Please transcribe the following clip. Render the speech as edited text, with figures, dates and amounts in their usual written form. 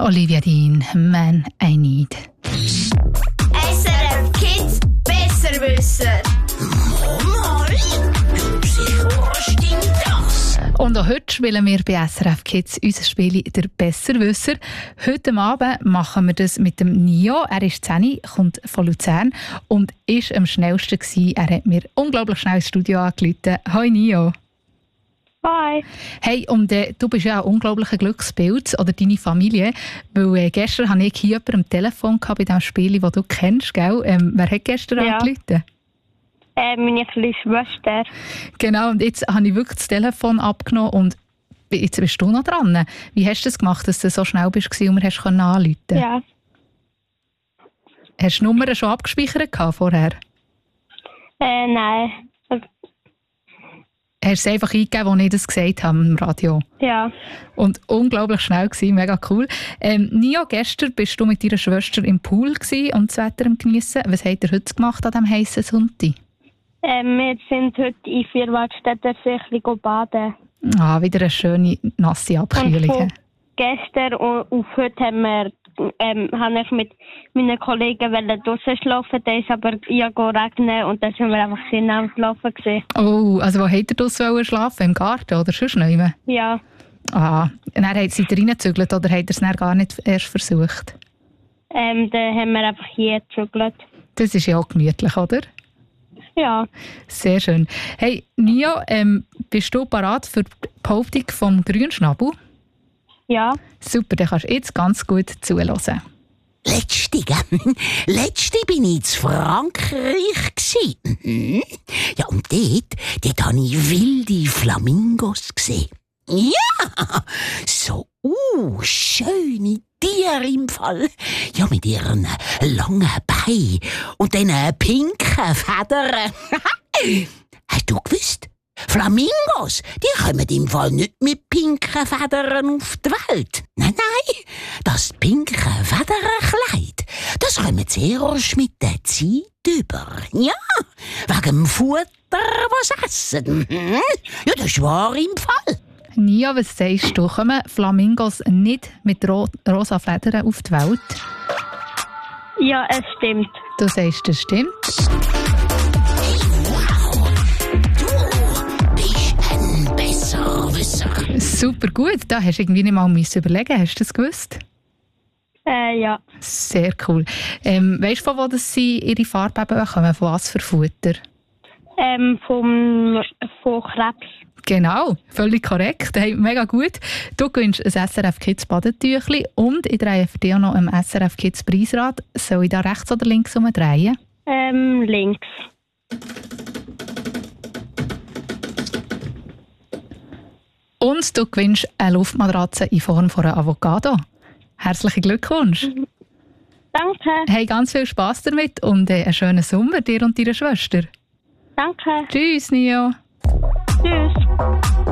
Olivia Dean, Man I Need. SRF Kids Besserwisser. Stimmt das? Und auch heute spielen wir bei SRF Kids unser Spiel «Der Besserwisser». Heute Abend machen wir das mit dem Nio. Er ist 10, kommt von Luzern und ist am schnellsten gewesen. Er hat mir unglaublich schnell ins Studio angerufen. Hoi Nio. Hi. Hey, und du bist ja ein unglaublicher Glückspilz, oder deine Familie, weil gestern hatte ich hier jemanden am Telefon bei diesem Spiel, das du kennst, gell? Wer hat gestern angerufen? Meine kleine Schwester. Genau, und jetzt habe ich wirklich das Telefon abgenommen und jetzt bist du noch dran. Wie hast du das gemacht, dass du so schnell bist und wir anrufen konnten? Ja. Hast du die Nummer schon abgespeichert vorher? Nein. Hast du es einfach eingegeben, als ich das gesagt habe im Radio? Ja. Und unglaublich schnell gewesen, mega cool. Nio, gestern bist du mit deiner Schwester im Pool gewesen und das Wetter am Geniessen. Was habt ihr heute gemacht an diesem heissen Sonntag? Wir sind heute in Vierwaldstätter sicherlich baden. Ah, wieder eine schöne, nasse Abkühlung. Und von gestern auf heute habe ich mit meinen Kollegen draussen schlafen, da ist aber regnen und dann sind wir einfach am Schlafen gewesen. Oh, also wo habt ihr draussen schlafen? Im Garten oder sonst nicht? Ja. Ah, und dann seid ihr reingezügelt oder habt ihr es dann gar nicht erst versucht? Dann haben wir einfach hier gezügelt. Das ist ja auch gemütlich, oder? Ja. Sehr schön. Hey, Nio, bist du bereit für die Behauptung vom Grünschnabel? Ja. Super, dann kannst du jetzt ganz gut zuhören. Letzte bin ich in Frankreich gsi. Ja, und dort habe ich wilde Flamingos gesehen. Ja, so schöne Tiere im Fall. Ja, mit ihren langen Beinen und diesen pinken Federn. Hast du gewusst? Flamingos, die kommen im Fall nicht mit pinken Federn auf die Welt. Nein, das pinke Federnkleid, das kommen sie erst mit der Zeit über. Ja, wegen dem Futter, was sie essen. Ja, das ist wahr im Fall. Nia, was sagst du? Kommen Flamingos nicht mit rosa Federn auf die Welt? Ja, es stimmt. Du sagst, das stimmt. Super gut, da hast du irgendwie nicht mal überlegen. Hast du das gewusst? Ja. Sehr cool. Weißt du, von wo sie ihre Farbe bekommen? Von was für Futter? Von Krebs. Genau, völlig korrekt. Hey, mega gut. Du gewinnst ein SRF Kids Badetüchli und ich drehe für dich auch noch ein SRF Kids Preisrad. Soll ich da rechts oder links umdrehen? Links. Und du gewinnst eine Luftmatratze in Form von einer Avocado. Herzlichen Glückwunsch. Danke. Hey, ganz viel Spass damit und einen schönen Sommer dir und deiner Schwester. Danke. Tschüss, Nio. Tschüss.